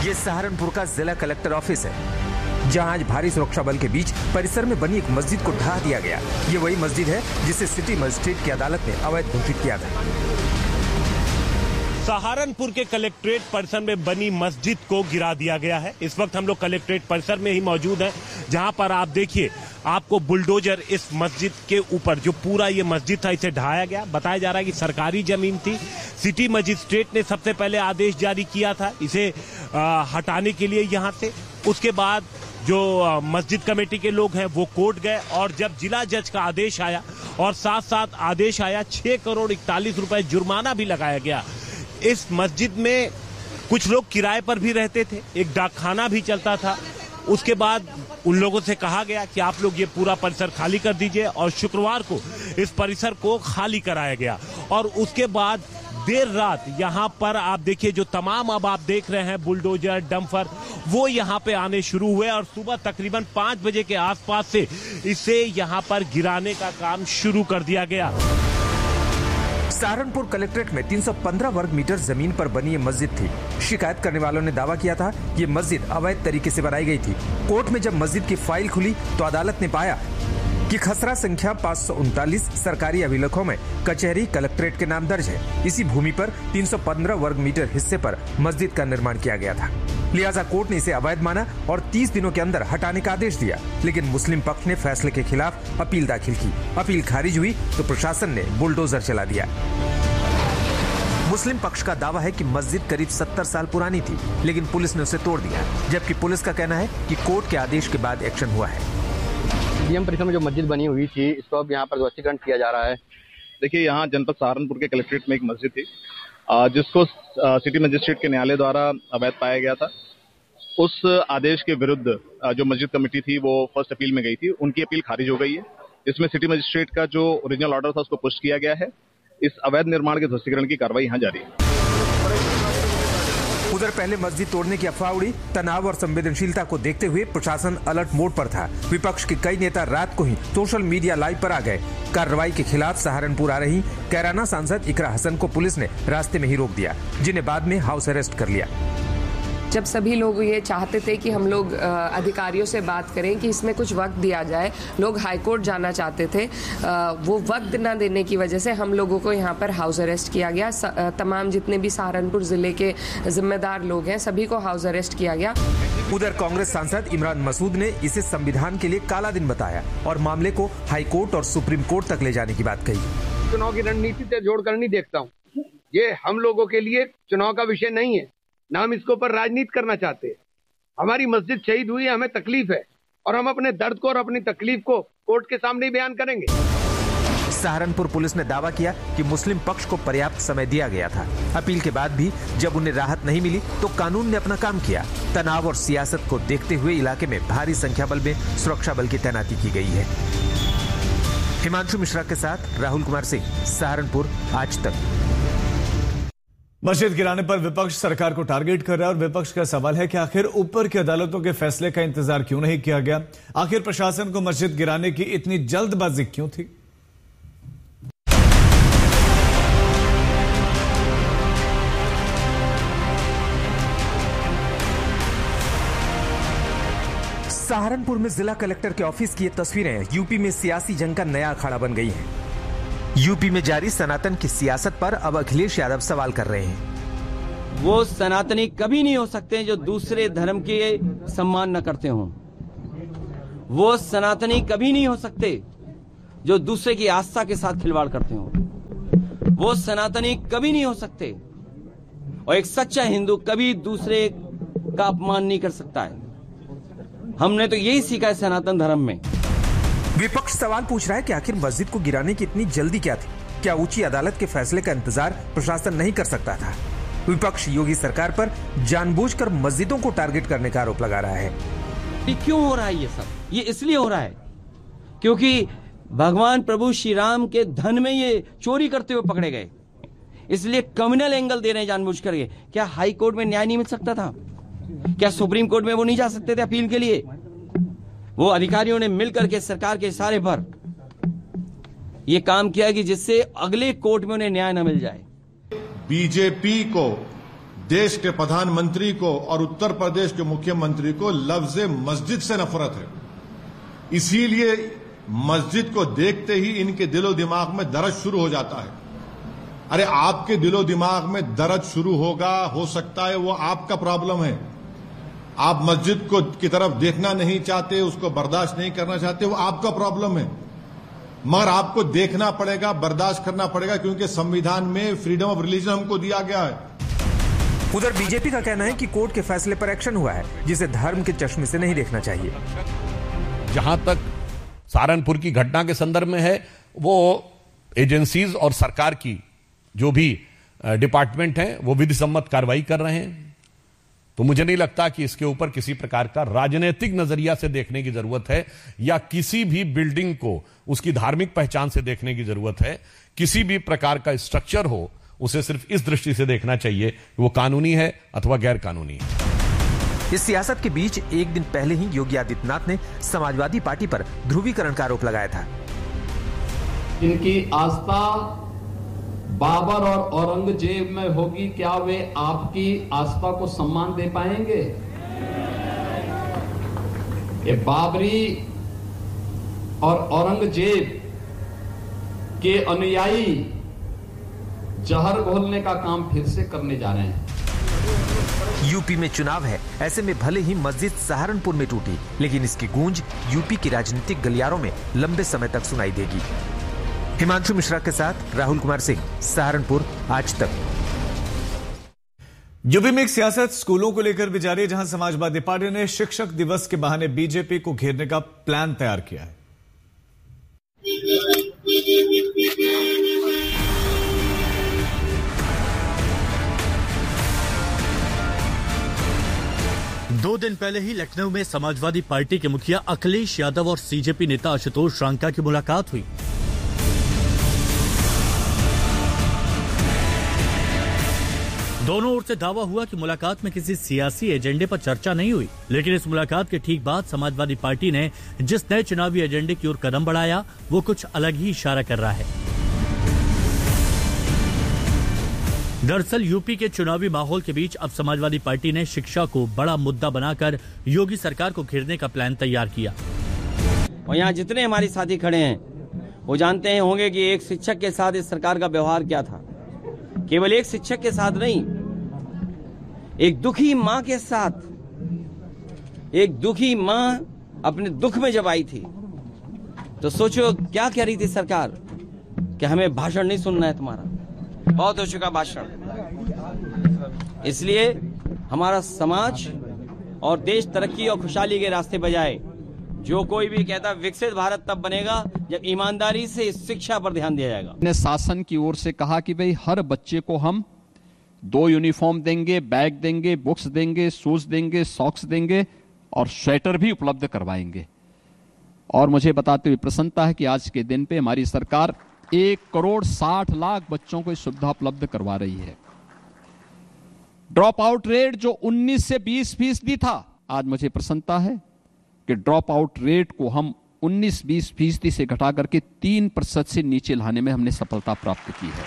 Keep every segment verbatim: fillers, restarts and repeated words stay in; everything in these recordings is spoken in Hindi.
ये सहारनपुर का जिला कलेक्टर ऑफिस है, जहां आज भारी सुरक्षा बल के बीच परिसर में बनी एक मस्जिद को ढहा दिया गया। ये वही मस्जिद है जिसे सिटी मजिस्ट्रेट की अदालत ने अवैध घोषित किया था। सहारनपुर के कलेक्ट्रेट परिसर में बनी मस्जिद को गिरा दिया गया है। इस वक्त हम लोग कलेक्ट्रेट परिसर में ही मौजूद हैं, जहां पर आप देखिए आपको बुलडोजर इस मस्जिद के ऊपर, जो पूरा ये मस्जिद था, इसे ढहाया गया। बताया जा रहा है कि सरकारी जमीन थी। सिटी मजिस्ट्रेट ने सबसे पहले आदेश जारी किया था इसे आ, हटाने के लिए यहां से। उसके बाद जो मस्जिद कमेटी के लोग हैं वो कोर्ट गए, और जब जिला जज का आदेश आया और साथ साथ आदेश आया छह करोड़ इकतालीस रुपए जुर्माना भी लगाया गया। इस मस्जिद में कुछ लोग किराए पर भी रहते थे, एक डाकखाना भी चलता था। उसके बाद उन लोगों से कहा गया कि आप लोग ये पूरा परिसर खाली कर दीजिए, और शुक्रवार को इस परिसर को खाली कराया गया। और उसके बाद देर रात यहाँ पर आप देखिए जो तमाम अब आप देख रहे हैं बुलडोजर, डंपर, वो यहाँ पे आने शुरू हुए, और सुबह तकरीबन पांच बजे के आसपास से इसे यहाँ पर गिराने का काम शुरू कर दिया गया। सहारनपुर कलेक्ट्रेट में तीन सौ पंद्रह वर्ग मीटर जमीन पर बनी ये मस्जिद थी। शिकायत करने वालों ने दावा किया था ये मस्जिद अवैध तरीके से बनाई गई थी। कोर्ट में जब मस्जिद की फाइल खुली तो अदालत ने पाया कि खसरा संख्या पाँच सौ उनतालीस सरकारी अभिलेखों में कचहरी कलेक्ट्रेट के नाम दर्ज है। इसी भूमि पर तीन सौ पंद्रह वर्ग मीटर हिस्से पर मस्जिद का निर्माण किया गया था। लिहाजा कोर्ट ने इसे अवैध माना और तीस दिनों के अंदर हटाने का आदेश दिया। लेकिन मुस्लिम पक्ष ने फैसले के खिलाफ अपील दाखिल की। अपील खारिज हुई तो प्रशासन ने बुलडोजर चला दिया। मुस्लिम पक्ष का दावा है कि मस्जिद करीब सत्तर साल पुरानी थी, लेकिन पुलिस ने उसे तोड़ दिया, जबकि पुलिस का कहना है कि कोर्ट के आदेश के बाद एक्शन हुआ है। डीएम परिसर में जो मस्जिद बनी हुई थी, इसको अब यहाँ पर ध्वस्तीकरण किया जा रहा है। देखिए, यहाँ जनपद सहारनपुर के कलेक्ट्रेट में एक मस्जिद थी, जिसको सिटी मजिस्ट्रेट के न्यायालय द्वारा अवैध पाया गया था। उस आदेश के विरुद्ध जो मस्जिद कमेटी थी वो फर्स्ट अपील में गई थी। उनकी अपील खारिज हो गई है। इसमें सिटी मजिस्ट्रेट का जो ओरिजिनल ऑर्डर था उसको पुष्ट किया गया है। इस अवैध निर्माण के ध्वस्तीकरण की कार्रवाई यहाँ जारी है। उधर पहले मस्जिद तोड़ने की अफवाह उड़ी। तनाव और संवेदनशीलता को देखते हुए प्रशासन अलर्ट मोड पर था। विपक्ष के कई नेता रात को ही सोशल मीडिया लाइव पर आ गए। कार्रवाई के खिलाफ सहारनपुर आ रही कैराना सांसद इकरा हसन को पुलिस ने रास्ते में ही रोक दिया, जिन्हें बाद में हाउस अरेस्ट कर लिया। जब सभी लोग ये चाहते थे कि हम लोग अधिकारियों से बात करें कि इसमें कुछ वक्त दिया जाए, लोग हाईकोर्ट जाना चाहते थे, वो वक्त न देने की वजह से हम लोगों को यहाँ पर हाउस अरेस्ट किया गया। तमाम जितने भी सहारनपुर जिले के जिम्मेदार लोग हैं सभी को हाउस अरेस्ट किया गया। उधर कांग्रेस सांसद इमरान मसूद ने इसे संविधान के लिए काला दिन बताया और मामले को हाईकोर्ट और सुप्रीम कोर्ट तक ले जाने की बात कही। चुनाव की रणनीति से जोड़कर नहीं देखता हूँ, ये हम लोगों के लिए चुनाव का विषय नहीं है, ना हम इसके ऊपर राजनीति करना चाहते हैं। हमारी मस्जिद शहीद हुई है, हमें तकलीफ है, और हम अपने दर्द को और अपनी तकलीफ को कोर्ट के सामने बयान करेंगे। सहारनपुर पुलिस ने दावा किया कि मुस्लिम पक्ष को पर्याप्त समय दिया गया था। अपील के बाद भी जब उन्हें राहत नहीं मिली तो कानून ने अपना काम किया। तनाव और सियासत को देखते हुए इलाके में भारी संख्या बल में सुरक्षा बल की तैनाती की गई है। हिमांशु मिश्रा के साथ राहुल कुमार सिंह, सहारनपुर, आज तक। मस्जिद गिराने पर विपक्ष सरकार को टारगेट कर रहा है और विपक्ष का सवाल है कि आखिर ऊपर की अदालतों के फैसले का इंतजार क्यों नहीं किया गया? आखिर प्रशासन को मस्जिद गिराने की इतनी जल्दबाजी क्यों थी? सहारनपुर में जिला कलेक्टर के ऑफिस की ये तस्वीरें यूपी में सियासी जंग का नया अखाड़ा बन गई हैं। यूपी में जारी सनातन की सियासत पर अब अखिलेश यादव सवाल कर रहे हैं। वो सनातनी कभी नहीं हो सकते जो दूसरे धर्म के सम्मान न करते हों। वो सनातनी कभी नहीं हो सकते जो दूसरे की आस्था के साथ खिलवाड़ करते हों। वो सनातनी कभी नहीं हो सकते, और एक सच्चा हिंदू कभी दूसरे का अपमान नहीं कर सकता है। हमने तो यही सीखा है सनातन धर्म में। विपक्ष सवाल पूछ रहा है कि आखिर मस्जिद को गिराने की इतनी जल्दी क्या थी? क्या ऊंची अदालत के फैसले का इंतजार प्रशासन नहीं कर सकता था? विपक्ष योगी सरकार पर जानबूझकर मस्जिदों को टारगेट करने का आरोप लगा रहा है। ये क्यों हो रहा है? ये सब ये इसलिए हो रहा है क्योंकि भगवान प्रभु श्री राम के धन में ये चोरी करते हुए पकड़े गए, इसलिए कम्युनल एंगल दे रहे हैं जानबूझ करके। क्या हाई कोर्ट में न्याय नहीं मिल सकता था? क्या सुप्रीम कोर्ट में वो नहीं जा सकते थे अपील के लिए? वो अधिकारियों ने मिलकर के सरकार के इशारे पर ये काम किया कि जिससे अगले कोर्ट में उन्हें न्याय न मिल जाए। बीजेपी को देश के प्रधानमंत्री को और उत्तर प्रदेश के मुख्यमंत्री को लफ्ज मस्जिद से नफरत है। इसीलिए मस्जिद को देखते ही इनके दिलो दिमाग में दर्द शुरू हो जाता है। अरे आपके दिलो दिमाग में दर्द शुरू होगा, हो सकता है वो आपका प्रॉब्लम है। आप मस्जिद को की तरफ देखना नहीं चाहते, उसको बर्दाश्त नहीं करना चाहते, वो आपका प्रॉब्लम है। मगर आपको देखना पड़ेगा, बर्दाश्त करना पड़ेगा, क्योंकि संविधान में फ्रीडम ऑफ रिलीजन हमको दिया गया है। उधर बीजेपी का कहना है कि कोर्ट के फैसले पर एक्शन हुआ है, जिसे धर्म के चश्मे से नहीं देखना चाहिए। जहां तक सहारनपुर की घटना के संदर्भ में है, वो एजेंसीज और सरकार की जो भी डिपार्टमेंट हैं वो विधि सम्मत कार्रवाई कर रहे हैं। तो मुझे नहीं लगता कि इसके ऊपर किसी प्रकार का राजनीतिक नजरिया से देखने की जरूरत है, या किसी भी बिल्डिंग को उसकी धार्मिक पहचान से देखने की जरूरत है। किसी भी प्रकार का स्ट्रक्चर हो, उसे सिर्फ इस दृष्टि से देखना चाहिए कि वो कानूनी है अथवा गैर कानूनी है। इस सियासत के बीच एक दिन पहले ही योगी आदित्यनाथ ने समाजवादी पार्टी पर ध्रुवीकरण का आरोप लगाया था। इनकी आस्था बाबर और औरंगजेब में होगी, क्या वे आपकी आस्था को सम्मान दे पाएंगे? ये बाबरी और औरंगजेब के अनुयायी जहर घोलने का काम फिर से करने जा रहे हैं। यूपी में चुनाव है, ऐसे में भले ही मस्जिद सहारनपुर में टूटी, लेकिन इसकी गूंज यूपी की राजनीतिक गलियारों में लंबे समय तक सुनाई देगी। हिमांशु मिश्रा के साथ राहुल कुमार सिंह, सहारनपुर, आज तक। यूपी में एक सियासत स्कूलों को लेकर भी जारी है, जहां समाजवादी पार्टी ने शिक्षक दिवस के बहाने बीजेपी को घेरने का प्लान तैयार किया है। दो दिन पहले ही लखनऊ में समाजवादी पार्टी के मुखिया अखिलेश यादव और सीजेपी नेता आशुतोष रांका की मुलाकात हुई। दोनों ओर से दावा हुआ कि मुलाकात में किसी सियासी एजेंडे पर चर्चा नहीं हुई, लेकिन इस मुलाकात के ठीक बाद समाजवादी पार्टी ने जिस नए चुनावी एजेंडे की ओर कदम बढ़ाया, वो कुछ अलग ही इशारा कर रहा है। दरअसल यूपी के चुनावी माहौल के बीच अब समाजवादी पार्टी ने शिक्षा को बड़ा मुद्दा बनाकर योगी सरकार को घेरने का प्लान तैयार किया। और यहाँ जितने हमारे साथी खड़े हैं वो जानते हैं होंगे कि एक शिक्षक के साथ इस सरकार का व्यवहार क्या था। केवल एक शिक्षक के साथ नहीं, एक दुखी माँ के साथ। एक दुखी माँ अपने दुख में जब आई थी तो सोचो क्या कह रही थी सरकार कि हमें भाषण नहीं सुनना है, तुम्हारा बहुत हो चुका भाषण। इसलिए हमारा समाज और देश तरक्की और खुशहाली के रास्ते पर जाए। जो कोई भी कहता विकसित भारत तब बनेगा जब ईमानदारी से इस शिक्षा पर ध्यान दिया जाएगा। ने शासन की ओर से कहा कि भाई हर बच्चे को हम दो यूनिफॉर्म देंगे, बैग देंगे, बुक्स देंगे, शूज देंगे, सॉक्स देंगे और स्वेटर भी उपलब्ध करवाएंगे। और मुझे बताते हुए प्रसन्नता है कि आज के दिन पे हमारी सरकार एक करोड़ साठ लाख बच्चों को सुविधा उपलब्ध करवा रही है। ड्रॉप आउट रेट जो उन्नीस से बीस फीसदी था, आज मुझे प्रसन्नता है कि ड्रॉप आउट रेट को हम उन्नीस बीस फीसदी से घटा करके तीन प्रतिशत से नीचे लाने में हमने सफलता प्राप्त की है,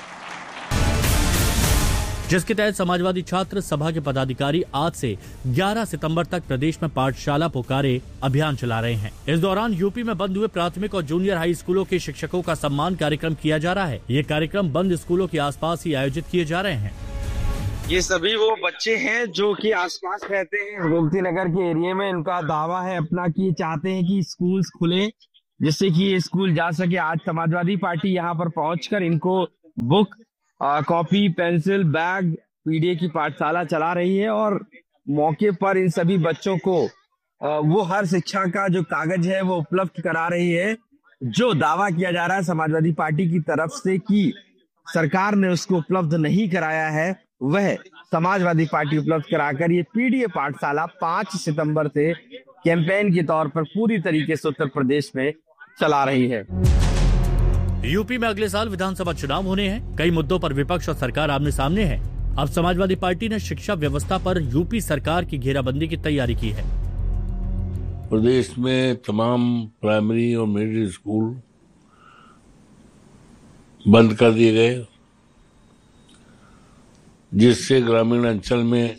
जिसके तहत समाजवादी छात्र सभा के पदाधिकारी आज से ग्यारह सितंबर तक प्रदेश में पाठशाला पुकारे अभियान चला रहे हैं। इस दौरान यूपी में बंद हुए प्राथमिक और जूनियर हाई स्कूलों के शिक्षकों का सम्मान कार्यक्रम किया जा रहा है। ये कार्यक्रम बंद स्कूलों के आसपास ही आयोजित किए जा रहे हैं। ये सभी वो बच्चे हैं जो कि आसपास रहते हैं गोमती नगर के एरिया में। इनका दावा है अपना कि चाहते हैं कि स्कूल खुले जिससे कि ये स्कूल जा सके। आज समाजवादी पार्टी यहाँ पर पहुंचकर इनको book, copy, pencil, bag, PDA की पाठशाला चला रही है और मौके पर इन सभी बच्चों को आ, वो हर शिक्षा का जो कागज है वो उपलब्ध करा रही है। जो दावा किया जा रहा है समाजवादी पार्टी की तरफ से कि सरकार ने उसको उपलब्ध नहीं कराया है, वह समाजवादी पार्टी उपलब्ध कराकर ये पीडीए पाठशाला पांच सितंबर से कैंपेन के तौर पर पूरी तरीके से उत्तर प्रदेश में चला रही है। यूपी में अगले साल विधानसभा चुनाव होने हैं। कई मुद्दों पर विपक्ष और सरकार आमने सामने है। अब समाजवादी पार्टी ने शिक्षा व्यवस्था पर यूपी सरकार की घेराबंदी की तैयारी की है। प्रदेश में तमाम प्राइमरी और मिडिल स्कूल बंद कर दिए गए जिससे ग्रामीण अंचल में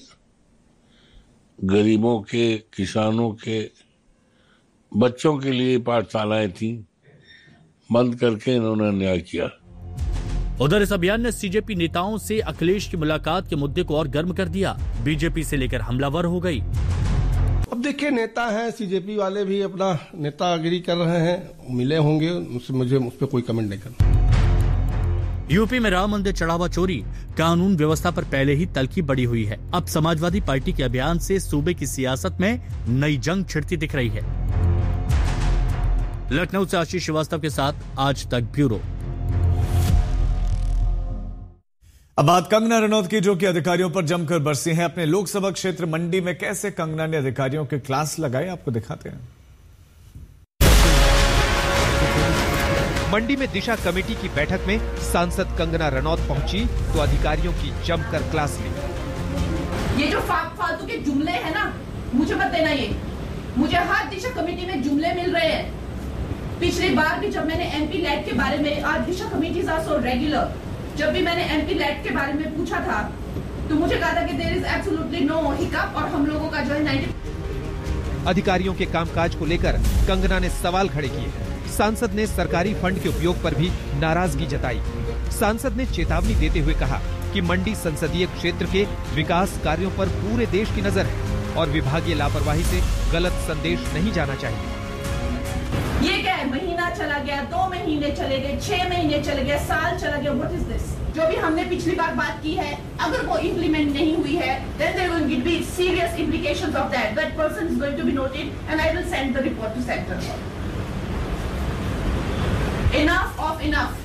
गरीबों के, किसानों के बच्चों के लिए पाठशालाएं थी, बंद करके इन्होंने अन्याय किया। उधर इस अभियान ने सीजेपी नेताओं से अखिलेश की मुलाकात के मुद्दे को और गर्म कर दिया। बीजेपी से लेकर हमलावर हो गई। अब देखिए, नेता हैं, सीजेपी वाले भी अपना नेतागिरी कर रहे हैं, मिले होंगे, मुझे उस पर कोई कमेंट नहीं करना। यूपी में राम मंदिर चढ़ावा चोरी, कानून व्यवस्था पर पहले ही तल्खी बढ़ी हुई है। अब समाजवादी पार्टी के अभियान से सूबे की सियासत में नई जंग छिड़ती दिख रही है। लखनऊ से आशीष श्रीवास्तव के साथ आज तक ब्यूरो। अब बात कंगना रनौत की, जो कि अधिकारियों पर जमकर बरसी हैं। अपने लोकसभा क्षेत्र मंडी में कैसे कंगना ने अधिकारियों के क्लास लगाए, आपको दिखाते हैं। मंडी में दिशा कमेटी की बैठक में सांसद कंगना रनौत पहुंची तो अधिकारियों की जमकर क्लास ली। ये जो फालतू के जुमले हैं ना, मुझे मत देना। ये मुझे हर दिशा कमेटी में जुमले मिल रहे हैं। पिछली बार भी जब मैंने एमपी लैट के बारे में, आज दिशा कमेटीज आर सो रेगुलर, जब भी मैंने एमपी लैट के बारे में पूछा था तो मुझे कहा था कि there is absolutely no hiccup और हम लोगों का जो है नाइंटी। अधिकारियों के कामकाज को लेकर कंगना ने सवाल खड़े किए। सांसद ने सरकारी फंड के उपयोग पर भी नाराजगी जताई। सांसद ने चेतावनी देते हुए कहा कि मंडी संसदीय क्षेत्र के विकास कार्यों पर पूरे देश की नजर है और विभागीय लापरवाही से गलत संदेश नहीं जाना चाहिए। ये क्या है, महीना चला गया, दो महीने चले गए, छह महीने चले गए, साल चला गया, व्हाट इज दिस? जो भी हमने पिछली बार बात की है, अगर वो इम्प्लीमेंट नहीं हुई है, then there will be serious implications of that. That person is going to be noted, and I will send the report to center. Enough of enough.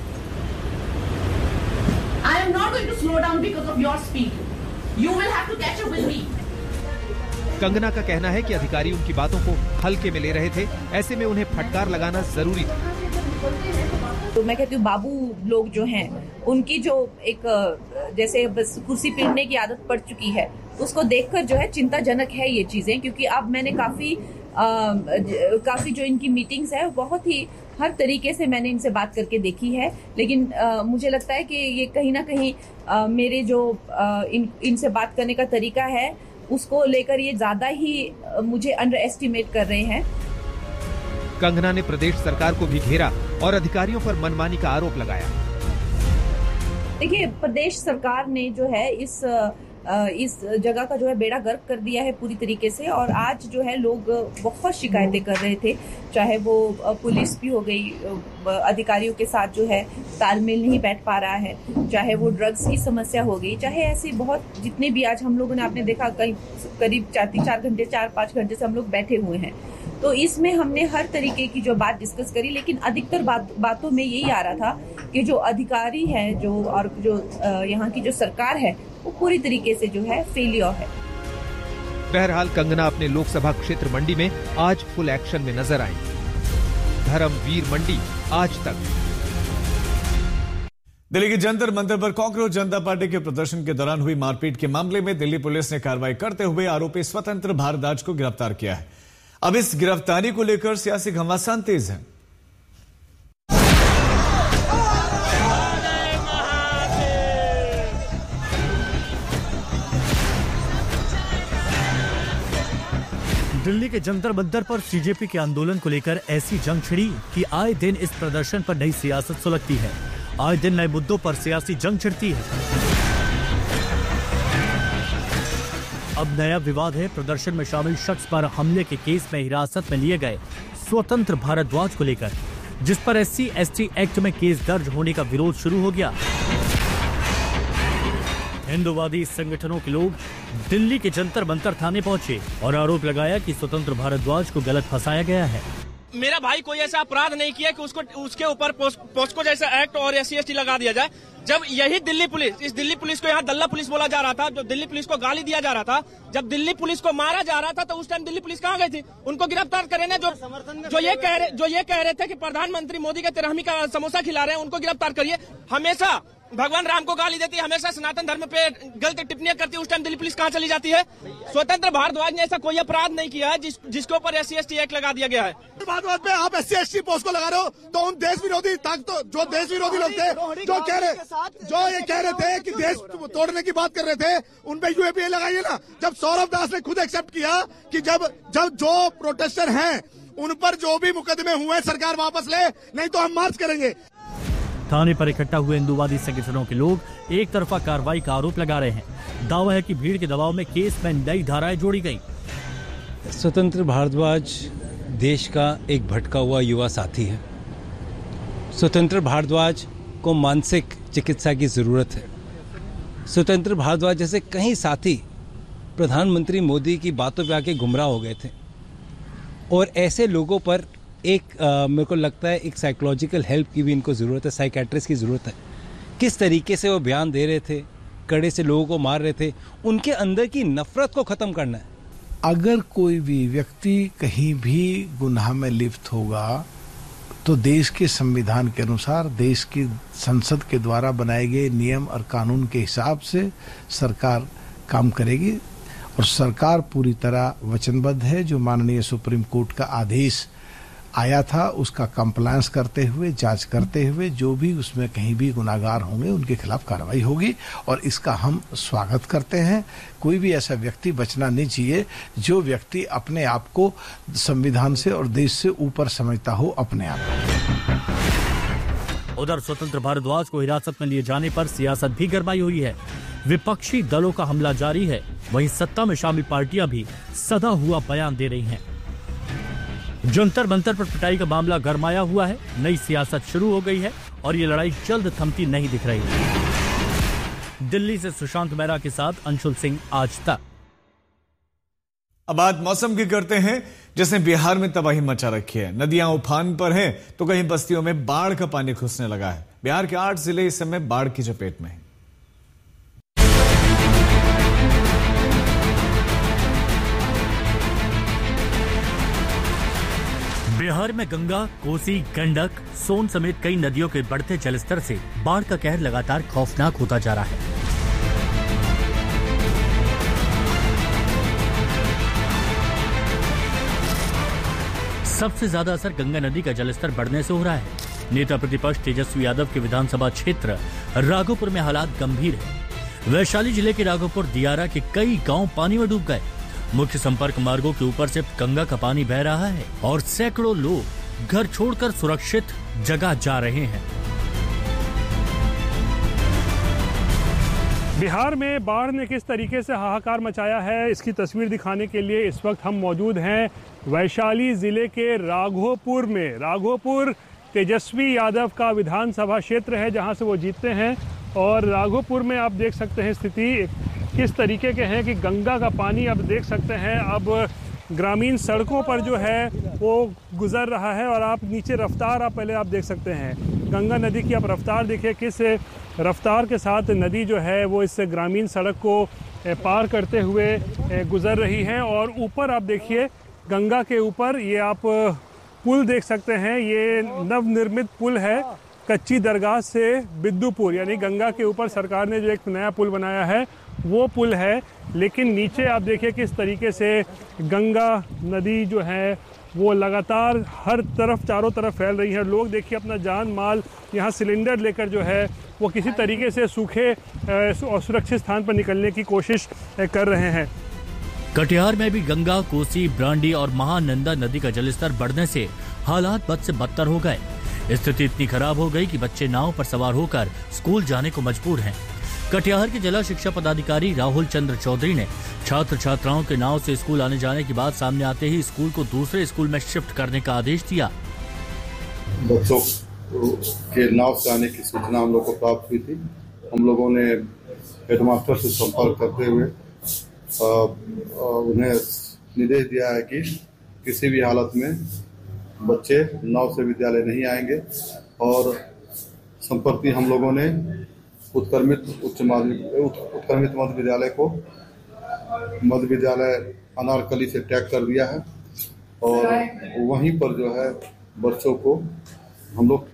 I am not going to slow down because of your speed. You will have to catch up with me. Kangana का कहना है कि अधिकारी उनकी बातों को हल्के में ले रहे थे, ऐसे में उन्हें फटकार लगाना जरूरी था। तो मैं कहती हूँ, बाबू लोग जो हैं, उनकी जो एक जैसे बस कुर्सी पीटने की आदत पड़ चुकी है, उसको देखकर जो है चिंताजनक है ये चीजें। क्योंकि अब मैंने काफी आ, काफी जो इनकी मीटिंग्स है, बहुत ही हर तरीके से मैंने इनसे बात करके देखी है, लेकिन आ, मुझे लगता है कि ये कहीं ना कहीं आ, मेरे जो आ, इन इनसे बात करने का तरीका है, उसको लेकर ये ज्यादा ही मुझे अंडर एस्टिमेट कर रहे हैं। कंगना ने प्रदेश सरकार को भी घेरा और अधिकारियों पर मनमानी का आरोप लगाया। देखिए, प्रदेश सरकार ने जो है इस इस जगह का जो है बेड़ा गर्क कर दिया है पूरी तरीके से। और आज जो है लोग बहुत शिकायतें कर रहे थे, चाहे वो पुलिस भी हो गई, अधिकारियों के साथ जो है तालमेल नहीं बैठ पा रहा है, चाहे वो ड्रग्स की समस्या हो गई, चाहे ऐसी बहुत जितने भी आज हम लोगों ने, आपने देखा कहीं करीब चार चार घंटे चार पाँच घंटे से हम लोग बैठे हुए हैं। तो इसमें हमने हर तरीके की जो बात डिस्कस करी, लेकिन अधिकतर बात, बातों में यही आ रहा था कि जो अधिकारी है जो और जो यहाँ की जो सरकार है, वो पूरी तरीके से जो है फेलियर है। बहरहाल कंगना अपने लोकसभा क्षेत्र मंडी में आज फुल एक्शन में नजर आई। धर्मवीर मंडी, आज तक। दिल्ली की जंतर मंतर पर कांग्रेस जनता पार्टी के प्रदर्शन के दौरान हुई मारपीट के मामले में दिल्ली पुलिस ने कार्रवाई करते हुए आरोपी स्वतंत्र भारद्वाज को गिरफ्तार किया है। अब इस गिरफ्तारी को लेकर सियासी घमासान तेज है। दिल्ली के जंतर मंतर पर सीजेपी के आंदोलन को लेकर ऐसी जंग छिड़ी कि आए दिन इस प्रदर्शन पर नई सियासत सुलगती है, आए दिन नए मुद्दों पर सियासी जंग छिड़ती है। अब नया विवाद है प्रदर्शन में शामिल शख्स पर हमले के केस में हिरासत में लिए गए स्वतंत्र भारद्वाज को लेकर, जिस पर एससी एसटी एक्ट में केस दर्ज होने का विरोध शुरू हो गया। हिंदूवादी संगठनों के लोग दिल्ली के जंतर मंतर थाने पहुंचे और आरोप लगाया कि स्वतंत्र भारद्वाज को गलत फंसाया गया है। मेरा भाई कोई ऐसा अपराध नहीं किया कि उसको उसके ऊपर पोस्को जैसा एक्ट और एस सी एस टी लगा दिया जाए। जब यही दिल्ली पुलिस, इस दिल्ली पुलिस को यहाँ दल्ला पुलिस बोला जा रहा था, जो दिल्ली पुलिस को गाली दिया जा रहा था, जब दिल्ली पुलिस को मारा जा रहा था, तो उस टाइम दिल्ली पुलिस कहाँ गई थी? उनको गिरफ्तार करें ना। जो जो ये कह रहे जो ये कह रहे थे कि प्रधानमंत्री मोदी के तिरहमी का समोसा खिला रहे हैं, उनको गिरफ्तार करिए। हमेशा भगवान राम को गाली देती है, हमेशा सनातन धर्म पे गलत टिप्पणियां करती है, उस टाइम दिल्ली पुलिस कहाँ चली जाती है? स्वतंत्र भारद्वाज ने ऐसा कोई अपराध नहीं किया है जिस, जिसके ऊपर S C S T act लगा दिया गया है। भारद्वाज पे आप S C S T post को लगा रहे हो, तो उन देश विरोधी ताकतों, जो देश विरोधी लोग थे, जो कह रहे जो ये कह रहे थे कि देश तोड़ने की बात कर रहे थे, उन पे यू ए पी ए लगाइए ना। जब सौरभ दास ने खुद एक्सेप्ट किया कि जब जब जो प्रोटेस्टर हैं उन पर जो भी मुकदमे हुए सरकार वापस ले, नहीं तो हम मार्च करेंगे। थाने पर इकट्ठा हुए हिंदूवादी संगठनों के लोग एक तरफा कार्रवाई का आरोप लगा रहे हैं। दावा है कि भीड़ के दबाव में केस में नई धाराएं जोड़ी गई। स्वतंत्र भारद्वाज देश का एक भटका हुआ युवा साथी है। स्वतंत्र भारद्वाज को मानसिक चिकित्सा की जरूरत है। स्वतंत्र भारद्वाज जैसे कई साथी प्रधानमंत्री मोदी की बातों पे आके गुमराह हो गए थे, और ऐसे लोगों पर एक आ, मेरे को लगता है एक साइकोलॉजिकल हेल्प की भी इनको ज़रूरत है, साइकेट्रिस्ट की ज़रूरत है। किस तरीके से वो बयान दे रहे थे, कड़े से लोगों को मार रहे थे, उनके अंदर की नफरत को ख़त्म करना है। अगर कोई भी व्यक्ति कहीं भी गुनाह में लिप्त होगा तो देश के संविधान के अनुसार, देश की संसद के द्वारा बनाए गए नियम और कानून के हिसाब से सरकार काम करेगी, और सरकार पूरी तरह वचनबद्ध है। जो माननीय सुप्रीम कोर्ट का आदेश आया था उसका कंप्लायंस करते हुए, जांच करते हुए, जो भी उसमें कहीं भी गुनाहगार होंगे उनके खिलाफ कार्रवाई होगी, और इसका हम स्वागत करते हैं। कोई भी ऐसा व्यक्ति बचना नहीं चाहिए जो व्यक्ति अपने आप को संविधान से और देश से ऊपर समझता हो अपने आप। उधर स्वतंत्र भारद्वाज को हिरासत में लिए जाने पर सियासत भी गरमाई हुई है। विपक्षी दलों का हमला जारी है, वहीं सत्ता में शामिल पार्टियां भी सदा हुआ बयान दे रही हैं। जंतर मंतर पर पिटाई का मामला गरमाया हुआ है। नई सियासत शुरू हो गई है और ये लड़ाई जल्द थमती नहीं दिख रही है। दिल्ली से सुशांत मेहरा के साथ अंशुल सिंह, आज तक। अब बात मौसम की करते हैं, जिसने बिहार में तबाही मचा रखी है। नदियां उफान पर हैं तो कहीं बस्तियों में बाढ़ का पानी घुसने लगा है। बिहार के आठ जिले इस समय बाढ़ की चपेट में हैं। बिहार में गंगा, कोसी, गंडक, सोन समेत कई नदियों के बढ़ते जलस्तर से बाढ़ का कहर लगातार खौफनाक होता जा रहा है। सबसे ज्यादा असर गंगा नदी का जलस्तर बढ़ने से हो रहा है। नेता प्रतिपक्ष तेजस्वी यादव के विधानसभा क्षेत्र राघोपुर में हालात गंभीर है। वैशाली जिले के राघोपुर दियारा के कई गांव पानी में डूब गए। मुख्य संपर्क मार्गों के ऊपर से गंगा का पानी बह रहा है और सैकड़ों लोग घर छोड़कर सुरक्षित जगह जा रहे हैं। बिहार में बाढ़ ने किस तरीके से हाहाकार मचाया है, इसकी तस्वीर दिखाने के लिए इस वक्त हम मौजूद हैं वैशाली जिले के राघोपुर में। राघोपुर तेजस्वी यादव का विधानसभा क्षेत्र है जहां से वो जीतते हैं, और राघोपुर में आप देख सकते हैं स्थिति किस तरीके के हैं कि गंगा का पानी आप देख सकते हैं अब ग्रामीण सड़कों पर जो है वो गुजर रहा है। और आप नीचे रफ्तार आप पहले आप देख सकते हैं, गंगा नदी की आप रफ्तार देखिए, किस रफ्तार के साथ नदी जो है वो इस ग्रामीण सड़क को पार करते हुए गुजर रही है। और ऊपर आप देखिए गंगा के ऊपर ये आप पुल देख सकते हैं, ये नवनिर्मित पुल है कच्ची दरगाह से बिद्दुपुर, यानी गंगा के ऊपर सरकार ने जो एक नया पुल बनाया है वो पुल है। लेकिन नीचे आप देखिए किस तरीके से गंगा नदी जो है वो लगातार हर तरफ चारों तरफ फैल रही है। लोग देखिए अपना जान माल यहाँ सिलेंडर लेकर जो है वो किसी तरीके से सूखे और सुरक्षित स्थान पर निकलने की कोशिश कर रहे हैं। कटिहार में भी गंगा, कोसी, ब्रांडी और महानंदा नदी का जलस्तर बढ़ने से हालात बद से बदतर हो गए। स्थिति इतनी खराब हो गई कि बच्चे नाव पर सवार होकर स्कूल जाने को मजबूर हैं। कटिहार के जिला शिक्षा पदाधिकारी राहुल चंद्र चौधरी ने छात्र छात्राओं के नाव से स्कूल आने जाने की बात सामने आते ही स्कूल को दूसरे स्कूल में शिफ्ट करने का आदेश दिया। बच्चों के नाव से आने की सूचना हम लोग को प्राप्त हुई थी। हम लोगों ने हेडमास्टर से संपर्क करते हुए आ, आ, उन्हें निर्देश दिया है कि किसी भी हालत में बच्चे नाव से विद्यालय नहीं आएंगे। और संप्रति हम लोगों ने उत्क्रमित उच्च माध्यमिक उत्क्रमित मध्य विद्यालय को मध्य विद्यालय अनारकली से टैग कर दिया है, और वहीं पर जो है बच्चों को हम लोग